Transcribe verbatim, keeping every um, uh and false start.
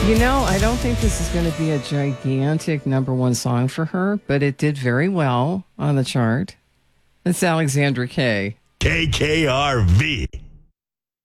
You know, I don't think this is going to be a gigantic number one song for her, but it did very well on the chart. It's Alexandra Kay. K K R V.